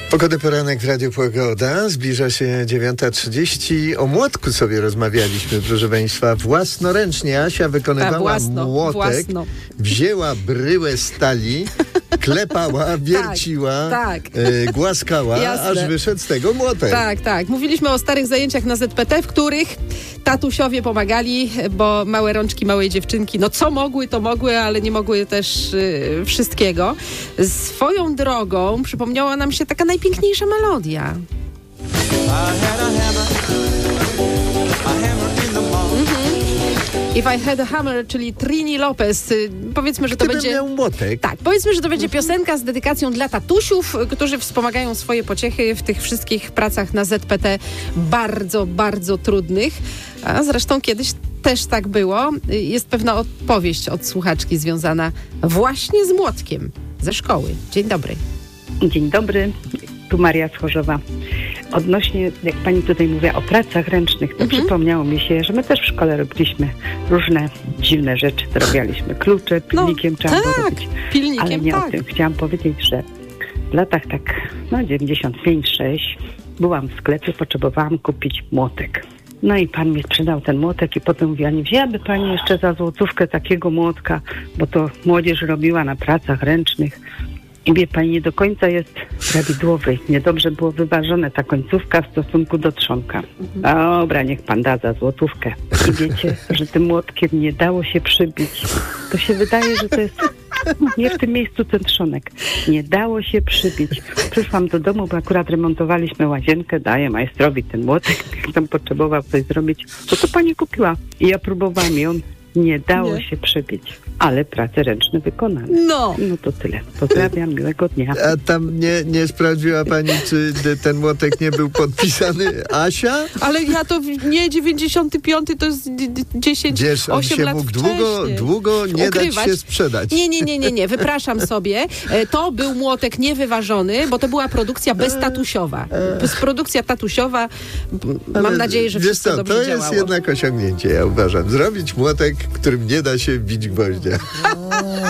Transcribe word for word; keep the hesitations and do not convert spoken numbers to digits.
Pogodę poranek w Radiu Pogoda. Zbliża się dziewiąta trzydzieści. O młotku sobie rozmawialiśmy, proszę Państwa. Własnoręcznie Asia wykonywała A, własno, młotek, własno. wzięła bryłę stali, klepała, wierciła, tak, tak. E, głaskała, Jasne. aż wyszedł z tego młotek. Tak, tak. Mówiliśmy o starych zajęciach na Z P T, w których tatusiowie pomagali, bo małe rączki małej dziewczynki, no co mogły, to mogły, ale nie mogły też y, wszystkiego. Swoją drogą przypomniała nam się taka najpiękniejsza melodia. If I Had a Hammer, czyli Trini Lopez. Powiedzmy, że to Gdybym będzie... miał młotek. Tak, powiedzmy, że to będzie piosenka z dedykacją dla tatusiów, którzy wspomagają swoje pociechy w tych wszystkich pracach na Z P T bardzo, bardzo trudnych. A zresztą kiedyś też tak było. Jest pewna opowieść od słuchaczki związana właśnie z młotkiem ze szkoły. Dzień dobry. Dzień dobry, tu Maria z Chorzowa. Odnośnie, jak pani tutaj mówiła o pracach ręcznych, to Mhm. przypomniało mi się, że my też w szkole robiliśmy różne dziwne rzeczy. Zarabialiśmy klucze, pilnikiem No, trzeba było tak, robić. pilnikiem, Ale nie tak. o tym. Chciałam powiedzieć, że w latach tak, no dziewięćdziesiąt pięć sześć byłam w sklepie, potrzebowałam kupić młotek. No i pan mi sprzedał ten młotek i potem mówi, a nie wzięłaby pani jeszcze za złotówkę takiego młotka, bo to młodzież robiła na pracach ręcznych. I wie pani, nie do końca jest prawidłowy. Niedobrze było wyważone ta końcówka w stosunku do trzonka. Dobra, niech pan da za złotówkę. I wiecie, że tym młotkiem nie dało się przybić. To się wydaje, że to jest nie w tym miejscu ten trzonek. Nie dało się przybić. Przyszłam do domu, bo akurat remontowaliśmy łazienkę, daję majstrowi ten młotek, jak tam potrzebował coś zrobić. To to pani kupiła. I ja próbowałam i on nie dało Nie. się przybić. Ale prace ręczne wykonane. No. No to tyle. Pozdrawiam, miłego dnia. A tam nie, nie sprawdziła pani, czy ten młotek nie był podpisany Asia? Ale ja to w- nie dziewięćdziesiąty piąty, to jest dziesięć, Wiesz, on osiem się lat mógł długo, wcześniej. długo nie Ukrywać. dać się sprzedać. Nie, nie, nie, nie, nie, wypraszam sobie. E, To był młotek niewyważony, bo to była produkcja beztatusiowa. To jest produkcja tatusiowa. Mam Ale nadzieję, że wiesz wszystko co, dobrze to jest działało. jednak osiągnięcie, ja uważam. Zrobić młotek, którym nie da się bić gwoździa.